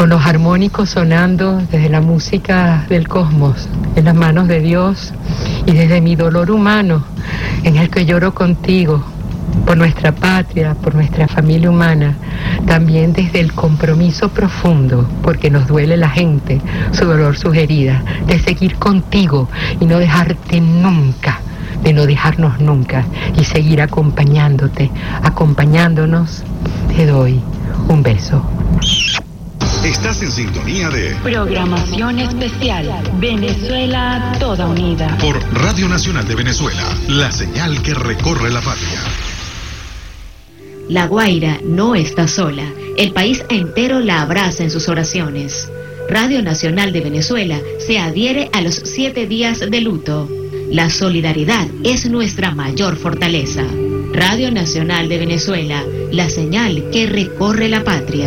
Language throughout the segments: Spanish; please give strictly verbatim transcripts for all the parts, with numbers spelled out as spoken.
con los armónicos sonando desde la música del cosmos, en las manos de Dios, y desde mi dolor humano, en el que lloro contigo, por nuestra patria, por nuestra familia humana, también desde el compromiso profundo, porque nos duele la gente, su dolor, sus heridas, de seguir contigo y no dejarte nunca, de no dejarnos nunca, y seguir acompañándote, acompañándonos. Te doy un beso. Estás en sintonía de Programación Especial Venezuela Toda Unida por Radio Nacional de Venezuela, la señal que recorre la patria. La Guaira no está sola. El país entero la abraza en sus oraciones. Radio Nacional de Venezuela se adhiere a los siete días de luto. La solidaridad es nuestra mayor fortaleza. Radio Nacional de Venezuela, la señal que recorre la patria.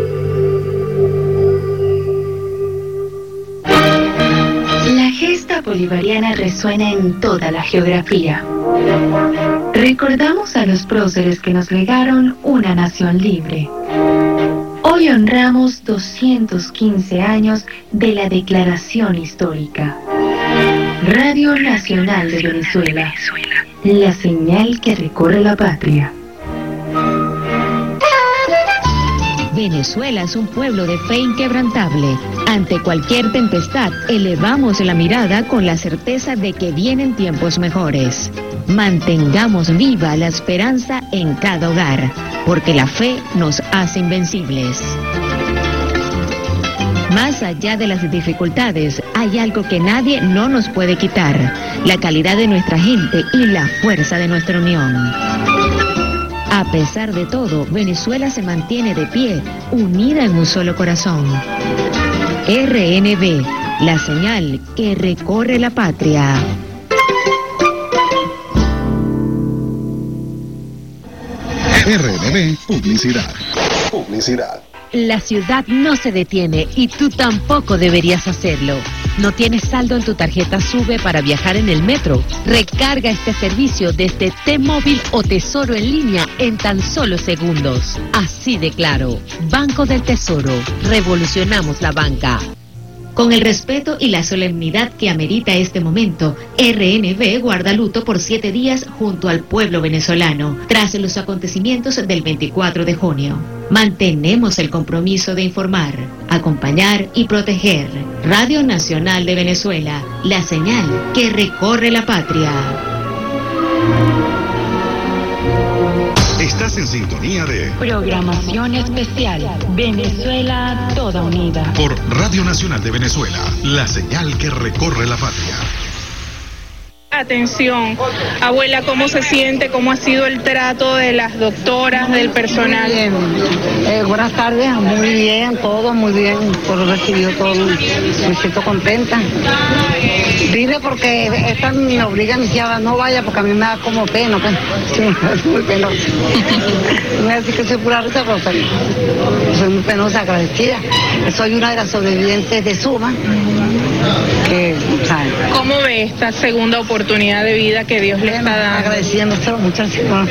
La gesta bolivariana resuena en toda la geografía. Recordamos a los próceres que nos legaron una nación libre. Hoy honramos doscientos quince años de la declaración histórica. Radio Nacional de Venezuela, la señal que recorre la patria. Venezuela es un pueblo de fe inquebrantable. Ante cualquier tempestad, elevamos la mirada con la certeza de que vienen tiempos mejores. Mantengamos viva la esperanza en cada hogar, porque la fe nos hace invencibles. Más allá de las dificultades, hay algo que nadie no nos puede quitar: la calidad de nuestra gente y la fuerza de nuestra unión. A pesar de todo, Venezuela se mantiene de pie, unida en un solo corazón. R N V, la señal que recorre la patria. R N V Publicidad. Publicidad. La ciudad no se detiene y tú tampoco deberías hacerlo. ¿No tienes saldo en tu tarjeta SUBE para viajar en el metro? Recarga este servicio desde T-Móvil o Tesoro en línea en tan solo segundos. Así de claro. Banco del Tesoro. Revolucionamos la banca. Con el respeto y la solemnidad que amerita este momento, R N V guarda luto por siete días junto al pueblo venezolano, tras los acontecimientos del veinticuatro de junio. Mantenemos el compromiso de informar, acompañar y proteger. Radio Nacional de Venezuela, la señal que recorre la patria. Estás en sintonía de Programación Especial Venezuela Toda Unida por Radio Nacional de Venezuela, la señal que recorre la patria. Atención, abuela, ¿cómo se siente? ¿Cómo ha sido el trato de las doctoras, del personal? Muy bien. Eh, buenas tardes, muy bien, todo muy bien, por recibido todo, me siento contenta. Vine porque esta me obliga a mi tía, no vaya porque a mí me da como pena, pues. Sí, es muy penosa. No voy a decir que soy pura risa, pero soy, soy muy penosa, agradecida. Soy una de las sobrevivientes de Suma. Que, ¿sabe? ¿Cómo ve esta segunda oportunidad de vida que Dios le está dando? Agradeciéndoselo muchas gracias.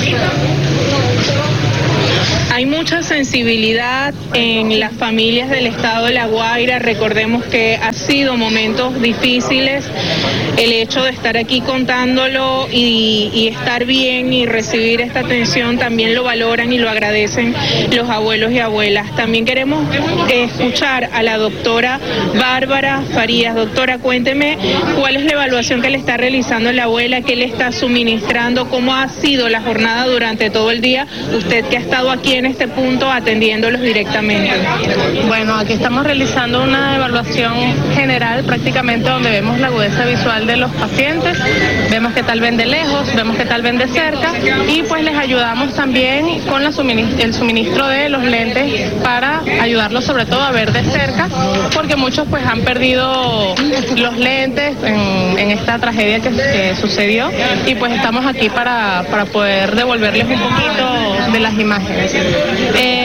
Hay mucha sensibilidad en las familias del estado de La Guaira. Recordemos que ha sido momentos difíciles. El hecho de estar aquí contándolo y, y estar bien y recibir esta atención también lo valoran y lo agradecen los abuelos y abuelas. También queremos eh, escuchar a la doctora Bárbara Farías. Doctora, cuénteme cuál es la evaluación que le está realizando la abuela, qué le está suministrando, cómo ha sido la jornada durante todo el día, usted que ha estado aquí en este punto atendiéndolos directamente. Bueno, aquí estamos realizando una evaluación general prácticamente donde vemos la agudeza visual de los pacientes, vemos qué tal ven de lejos, vemos qué tal ven de cerca y pues les ayudamos también con la suministro, el suministro de los lentes para ayudarlos sobre todo a ver de cerca, porque muchos pues han perdido los lentes en, en esta tragedia que, que sucedió y pues estamos aquí para, para poder devolverles un poquito de las imágenes. Eh,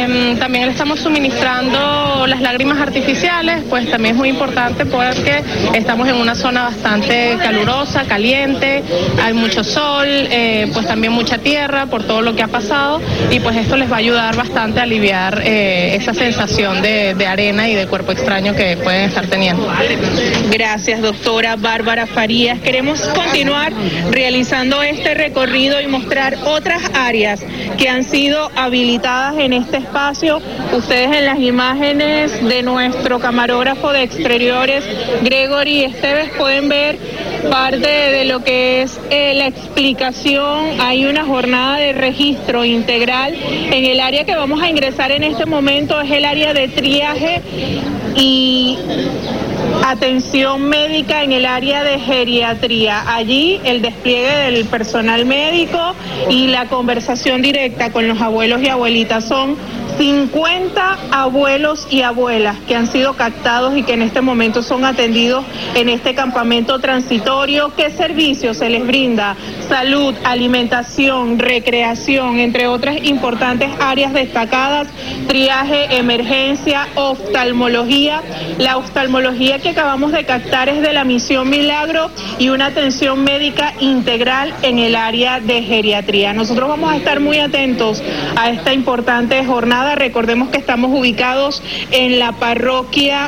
también le estamos suministrando las lágrimas artificiales, pues también es muy importante porque estamos en una zona bastante calurosa, caliente, hay mucho sol, eh, pues también mucha tierra por todo lo que ha pasado, y pues esto les va a ayudar bastante a aliviar eh, esa sensación de, de arena y de cuerpo extraño que pueden estar teniendo. Gracias, doctora Bárbara Farías. Queremos continuar realizando este recorrido y mostrar otras áreas que han sido habilitadas en este espacio. Ustedes en las imágenes de nuestro camarógrafo de exteriores, Gregory Esteves, pueden ver parte de lo que es eh, la explicación. Hay una jornada de registro integral. En el área que vamos a ingresar en este momento es el área de triaje y atención médica en el área de geriatría. Allí el despliegue del personal médico y la conversación directa con los abuelos y abuelitas. Son cincuenta abuelos y abuelas que han sido captados y que en este momento son atendidos en este campamento transitorio. ¿Qué servicios se les brinda? Salud, alimentación, recreación, entre otras importantes áreas destacadas, triaje, emergencia, oftalmología. La oftalmología que acabamos de captar es de la Misión Milagro y una atención médica integral en el área de geriatría. Nosotros vamos a estar muy atentos a esta importante jornada. Recordemos que estamos ubicados en la parroquia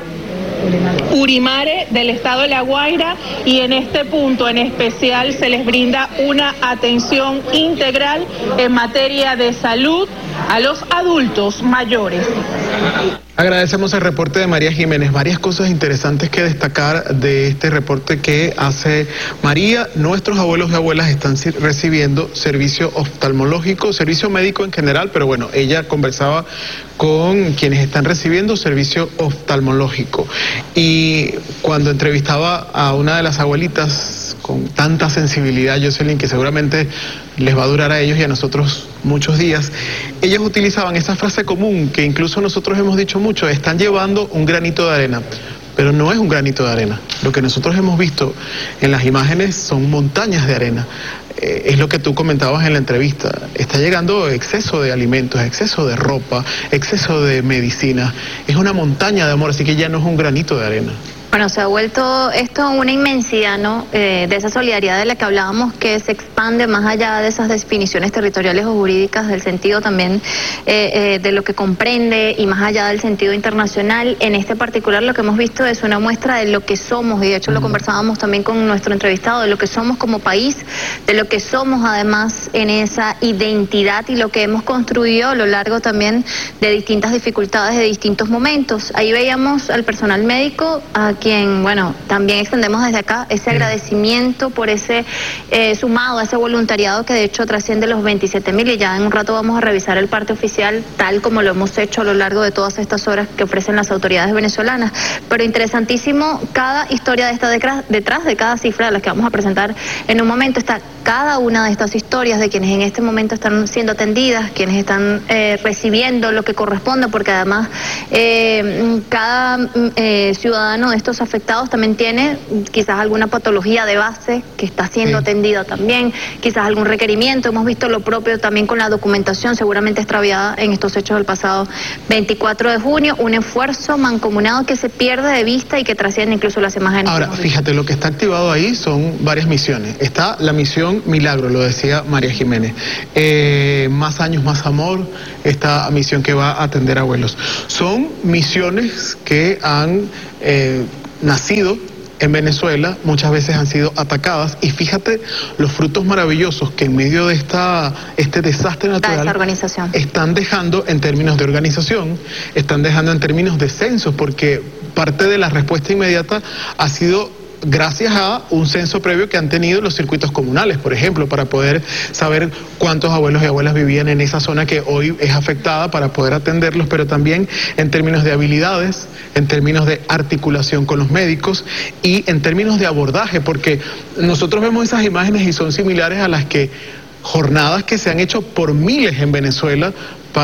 Urimare del estado de La Guaira, y en este punto en especial se les brinda una atención integral en materia de salud a los adultos mayores. Agradecemos el reporte de María Jiménez. Varias cosas interesantes que destacar de este reporte que hace María. Nuestros abuelos y abuelas están recibiendo servicio oftalmológico, servicio médico en general, pero bueno, ella conversaba con quienes están recibiendo servicio oftalmológico. Y cuando entrevistaba a una de las abuelitas con tanta sensibilidad, Jocelyn, que seguramente les va a durar a ellos y a nosotros muchos días, ellos utilizaban esa frase común que incluso nosotros hemos dicho mucho: están llevando un granito de arena. Pero no es un granito de arena. Lo que nosotros hemos visto en las imágenes son montañas de arena. Eh, es lo que tú comentabas en la entrevista. Está llegando exceso de alimentos, exceso de ropa, exceso de medicina. Es una montaña de amor, así que ya no es un granito de arena. Bueno, se ha vuelto esto una inmensidad, ¿no? Eh, de esa solidaridad de la que hablábamos, que se expande más allá de esas definiciones territoriales o jurídicas, del sentido también eh, eh, de lo que comprende y más allá del sentido internacional. En este particular lo que hemos visto es una muestra de lo que somos, y de hecho lo conversábamos también con nuestro entrevistado, de lo que somos como país, de lo que somos además en esa identidad y lo que hemos construido a lo largo también de distintas dificultades, de distintos momentos. Ahí veíamos al personal médico, a quien, bueno, también extendemos desde acá ese agradecimiento por ese eh, sumado a ese voluntariado que de hecho trasciende los veintisiete mil, y ya en un rato vamos a revisar el parte oficial tal como lo hemos hecho a lo largo de todas estas horas que ofrecen las autoridades venezolanas. Pero interesantísimo, cada historia de esta detrás, detrás de cada cifra de las que vamos a presentar en un momento está cada una de estas historias de quienes en este momento están siendo atendidas, quienes están eh, recibiendo lo que corresponde, porque además eh, cada eh, ciudadano de estos afectados también tiene quizás alguna patología de base que está siendo sí. atendida también, quizás algún requerimiento. Hemos visto lo propio también con la documentación seguramente extraviada en estos hechos del pasado veinticuatro de junio, un esfuerzo mancomunado que se pierde de vista y que trasciende incluso las imágenes. Ahora, fíjate, lo que está activado ahí son varias misiones. Está la misión Milagro, lo decía María Jiménez. Eh, más años, más amor, esta misión que va a atender a abuelos. Son misiones que han eh, nacido en Venezuela, muchas veces han sido atacadas, y fíjate los frutos maravillosos que en medio de esta este desastre natural están dejando en términos de organización, están dejando en términos de censos, porque parte de la respuesta inmediata ha sido gracias a un censo previo que han tenido los circuitos comunales, por ejemplo, para poder saber cuántos abuelos y abuelas vivían en esa zona que hoy es afectada, para poder atenderlos, pero también en términos de habilidades, en términos de articulación con los médicos y en términos de abordaje, porque nosotros vemos esas imágenes y son similares a las que jornadas que se han hecho por miles en Venezuela para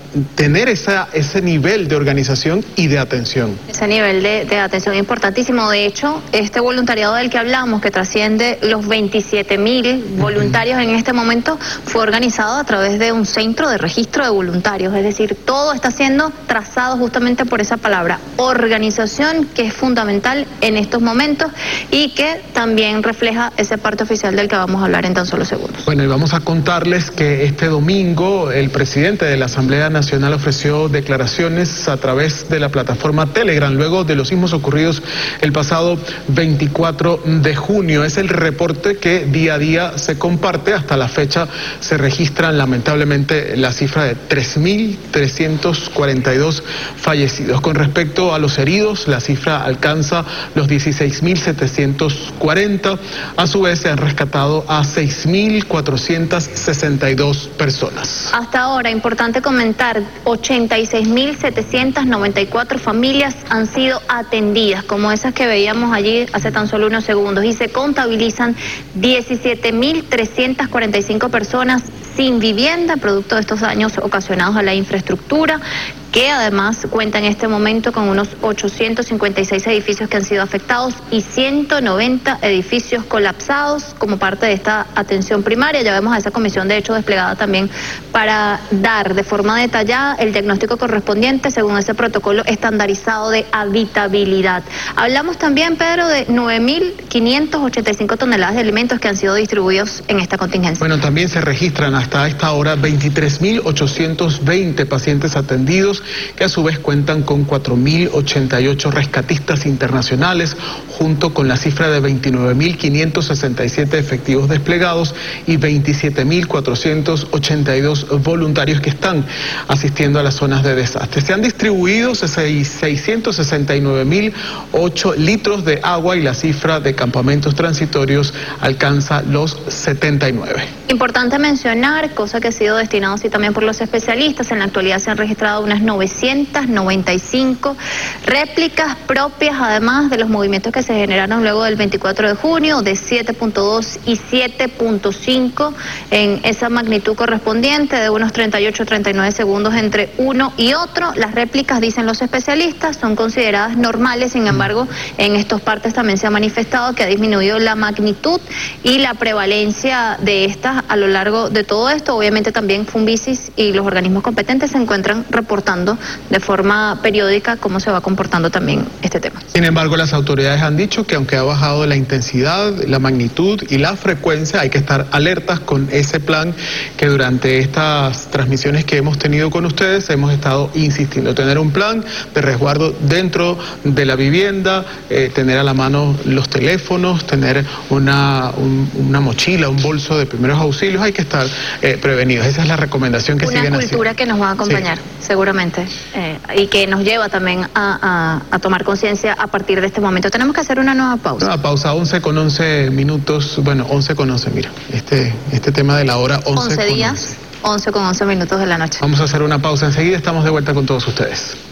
tener esa, ese nivel de organización y de atención. Ese nivel de, de atención importantísimo. De hecho, este voluntariado del que hablamos, que trasciende los veintisiete mil voluntarios uh-huh. en este momento, fue organizado a través de un centro de registro de voluntarios. Es decir, todo está siendo trazado justamente por esa palabra, organización, que es fundamental en estos momentos y que también refleja ese parte oficial del que vamos a hablar en tan solo segundos. Bueno, y vamos a contarles que este domingo el presidente de la Asamblea Nacional ofreció declaraciones a través de la plataforma Telegram luego de los sismos ocurridos el pasado veinticuatro de junio. Es el reporte que día a día se comparte. Hasta la fecha se registran lamentablemente la cifra de tres mil trescientos cuarenta y dos fallecidos. Con respecto a los heridos, la cifra alcanza los dieciséis mil setecientos cuarenta. A su vez se han rescatado a seis mil cuatrocientos sesenta y dos personas. Hasta ahora, importante comentar, ochenta y seis mil setecientos noventa y cuatro familias han sido atendidas, como esas que veíamos allí hace tan solo unos segundos, y se contabilizan diecisiete mil trescientos cuarenta y cinco personas sin vivienda, producto de estos daños ocasionados a la infraestructura, que además cuenta en este momento con unos ochocientos cincuenta y seis edificios que han sido afectados y ciento noventa edificios colapsados como parte de esta atención primaria. Ya vemos a esa comisión de hecho desplegada también para dar de forma detallada el diagnóstico correspondiente según ese protocolo estandarizado de habitabilidad. Hablamos también, Pedro, de nueve mil quinientas ochenta y cinco toneladas de alimentos que han sido distribuidos en esta contingencia. Bueno, también se registran hasta esta hora veintitrés mil ochocientos veinte pacientes atendidos, que a su vez cuentan con cuatro mil ochenta y ocho rescatistas internacionales, junto con la cifra de veintinueve mil quinientos sesenta y siete efectivos desplegados y veintisiete mil cuatrocientos ochenta y dos voluntarios que están asistiendo a las zonas de desastre. Se han distribuido seiscientos sesenta y nueve mil ocho litros de agua y la cifra de campamentos transitorios alcanza los setenta y nueve. Importante mencionar, cosa que ha sido destinado así también por los especialistas, en la actualidad se han registrado unas novecientas noventa y cinco réplicas propias, además de los movimientos que se generaron luego del veinticuatro de junio, de siete punto dos y siete punto cinco en esa magnitud correspondiente, de unos treinta y ocho a treinta y nueve segundos entre uno y otro. Las réplicas, dicen los especialistas, son consideradas normales, sin embargo, en estos partes también se ha manifestado que ha disminuido la magnitud y la prevalencia de estas a lo largo de todo esto. Obviamente también Funvisis y los organismos competentes se encuentran reportando de forma periódica cómo se va comportando también este tema. Sin embargo, las autoridades han dicho que aunque ha bajado la intensidad, la magnitud y la frecuencia, hay que estar alertas con ese plan que durante estas transmisiones que hemos tenido con ustedes hemos estado insistiendo. Tener un plan de resguardo dentro de la vivienda, eh, tener a la mano los teléfonos, tener una, un, una mochila, un bolso de primeros auxilios, hay que estar eh, prevenidos. Esa es la recomendación que una siguen haciendo. Una cultura que nos va a acompañar, sí, seguramente. Eh, y que nos lleva también a, a, a tomar conciencia a partir de este momento. Tenemos que hacer una nueva pausa. Una pausa, once con once minutos, bueno, once con once, mira, este, este tema de la hora once once días, once con once minutos de la noche. Vamos a hacer una pausa, enseguida estamos de vuelta con todos ustedes.